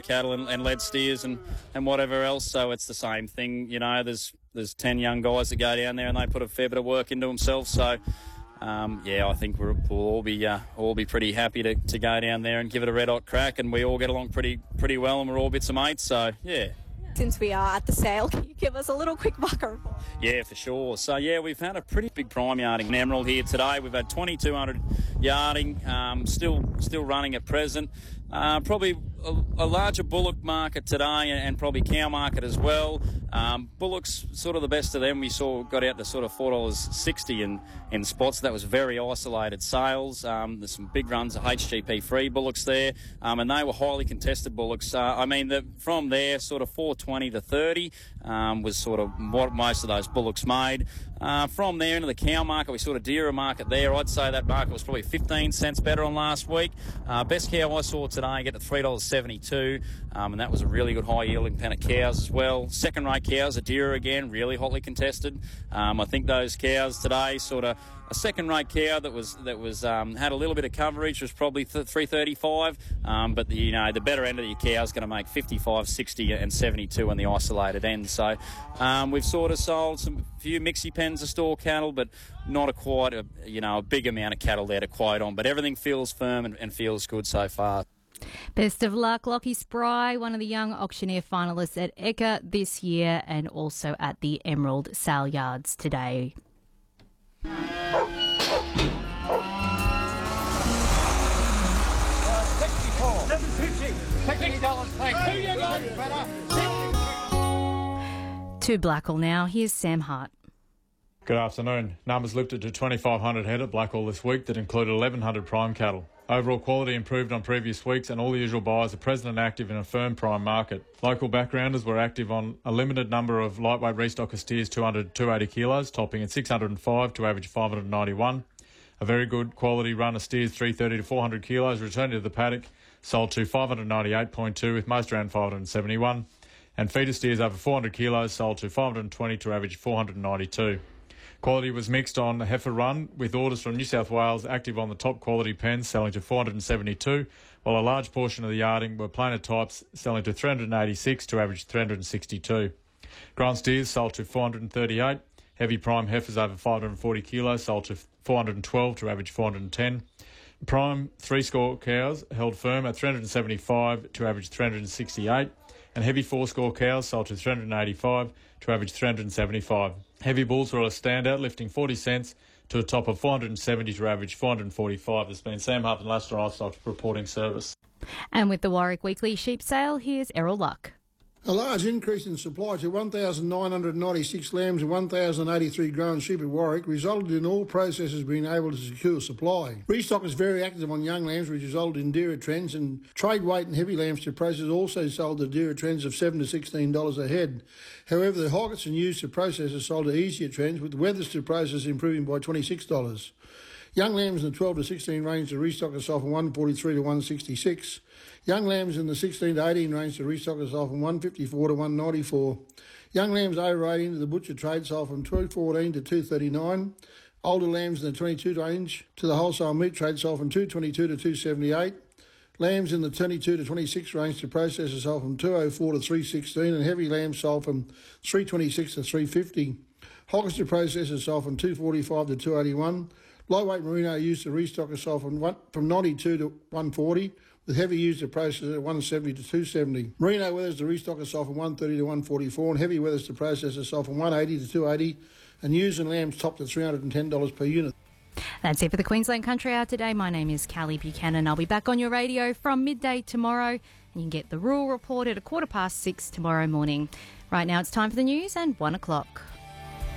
cattle and lead steers and whatever else. So it's the same thing. You know, there's 10 young guys that go down there and they put a fair bit of work into themselves. So, I think we'll all be pretty happy to go down there and give it a red hot crack. And we all get along pretty well, and we're all bits of mates. So, yeah. Since we are at the sale, can you give us a little quick bucker report? Yeah, for sure. So, we've had a pretty big prime yarding in Emerald here today. We've had 2,200 yarding, still running at present. Probably a larger bullock market today and probably cow market as well. Bullocks, sort of the best of them, we saw got out to sort of $4.60 in spots. That was very isolated sales. There's some big runs of HGP free bullocks there, and they were highly contested bullocks. From there, sort of $4.20 to $30 was sort of what most of those bullocks made. From there into the cow market, we saw a dearer market there. I'd say that market was probably 15 cents better on last week. Best cow I saw today get to $3.72, and that was a really good high-yielding pen of cows as well. Second-rate cows, a dearer again, really hotly contested. I think those cows today, sort of a second-rate cow that was had a little bit of coverage was probably $3.35, but the better end of your cow is going to make 55, 60, and 72 on the isolated end. So we've sort of sold some few mixie pens of store cattle, but not a big amount of cattle there to quote on. But everything feels firm and feels good so far. Best of luck, Lockie Spry, one of the young auctioneer finalists at Ekka this year and also at the Emerald Sale Yards today. To Blackall now. Here's Sam Hart. Good afternoon. Numbers lifted to 2,500 head at Blackall this week that included 1,100 prime cattle. Overall quality improved on previous weeks and all the usual buyers are present and active in a firm prime market. Local backgrounders were active on a limited number of lightweight restocker steers 200 to 280 kilos, topping at 605 to average 591. A very good quality run of steers 330 to 400 kilos returning to the paddock, sold to 598.2 with most around 571. And feeder steers over 400 kilos sold to 520 to average 492. Quality was mixed on the heifer run, with orders from New South Wales active on the top quality pens selling to 472, while a large portion of the yarding were plainer types selling to 386 to average 362. Grand steers sold to 438, heavy prime heifers over 540 kilos sold to 412 to average 410. Prime three-score cows held firm at 375 to average 368, and heavy four-score cows sold to 385 to average 375. Heavy bulls were a standout, lifting 40 cents to a top of 470 to average 445. There's been Sam Hart and Lester Livestock reporting service. And with the Warwick Weekly Sheep Sale, here's Errol Luck. A large increase in supply to 1,996 lambs and 1,083 grown sheep at Warwick resulted in all processors being able to secure supply. Restock is very active on young lambs, which resulted in dearer trends, and trade weight and heavy lambs to process also sold at dearer trends of $7 to $16 a head. However, the hoggets and ewes to processors sold at easier trends, with the wethers to process improving by $26. Young lambs in the 12 to 16 range to restock are sold from $143 to $166. Young lambs in the 16 to 18 range to restock are sold from $154 to $194. Young lambs over 18 to the butcher trade sold from $214 to $239. Older lambs in the 22 range to the wholesale meat trade sold from $222 to $278. Lambs in the 22 to 26 range to processors sold from $204 to $316, and heavy lambs sold from $326 to $350. Hoggets to processors sold from $245 to $281. Lightweight merino used to restock are sold from 92 to 140, with heavy used to process at 170 to 270. Merino wethers to restock are sold from 130 to 144, and heavy wethers to process are sold from 180 to 280, and ewes and lambs topped at $310 per unit. That's it for the Queensland Country Hour today. My name is Callie Buchanan. I'll be back on your radio from midday tomorrow, and you can get the Rural Report at 6:15 tomorrow morning. Right now it's time for the news and 1 o'clock.